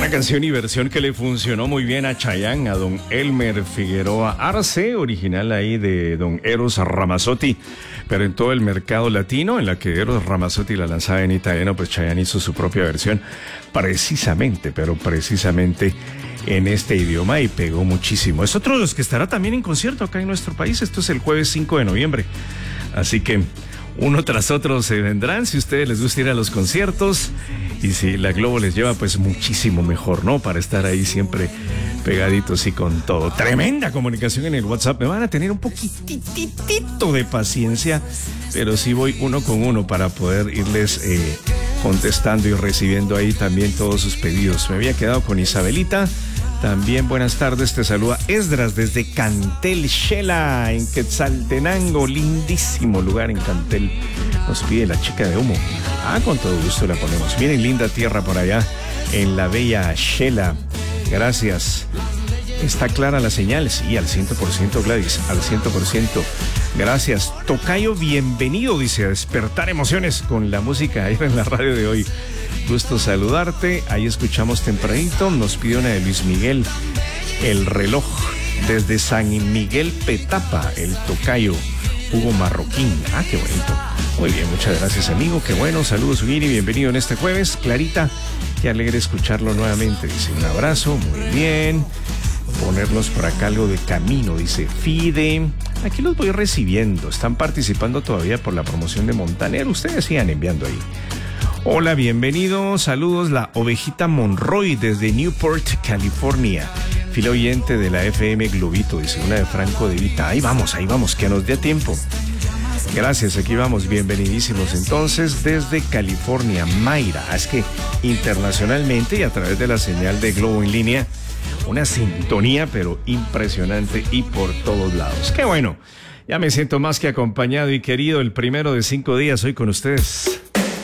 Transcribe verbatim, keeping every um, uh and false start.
Una canción y versión que le funcionó muy bien a Chayanne, a don Elmer Figueroa Arce, original ahí de don Eros Ramazzotti, pero en todo el mercado latino, en la que Eros Ramazzotti la lanzaba en italiano, pues Chayanne hizo su propia versión, precisamente, pero precisamente en este idioma, y pegó muchísimo. Es otro de los que estará también en concierto acá en nuestro país. Esto es el jueves cinco de noviembre, así que uno tras otro se vendrán, si a ustedes les gusta ir a los conciertos, y si la Globo les lleva, pues muchísimo mejor, ¿no? Para estar ahí siempre pegaditos y con todo. Tremenda comunicación en el WhatsApp. Me van a tener un poquitito de paciencia, pero sí voy uno con uno para poder irles eh, contestando y recibiendo ahí también todos sus pedidos. Me había quedado con Isabelita. También buenas tardes, te saluda Esdras desde Cantel Shela, en Quetzaltenango, lindísimo lugar en Cantel. Nos pide la chica de humo. Ah, con todo gusto la ponemos. Miren, linda tierra por allá, en la bella Shela. Gracias. Está clara la señal, sí, al cien por ciento, Gladys, al cien por ciento. Gracias. Tocayo, bienvenido, dice, a despertar emociones con la música ahí en la radio de hoy. Gusto saludarte. Ahí escuchamos tempranito. Nos pide una de Luis Miguel, El Reloj. Desde San Miguel Petapa, el tocayo Hugo Marroquín. Ah, qué bonito. Muy bien, muchas gracias, amigo. Qué bueno. Saludos, Guiri. Bienvenido en este jueves. Clarita, qué alegre escucharlo nuevamente. Dice, un abrazo. Muy bien. Ponernos por acá algo de camino, dice Fide. Aquí los voy recibiendo. Están participando todavía por la promoción de Montaner. Ustedes sigan enviando ahí. Hola, bienvenidos, saludos, la ovejita Monroy desde Newport, California, fiel oyente de la F M Globito, dice, una de Franco de Vita. Ahí vamos, ahí vamos, que nos dé tiempo. Gracias, aquí vamos, bienvenidísimos entonces desde California, Mayra. Es que internacionalmente y a través de la señal de Globo en línea, una sintonía pero impresionante y por todos lados. ¡Qué bueno! Ya me siento más que acompañado y querido, el primero de cinco días hoy con ustedes.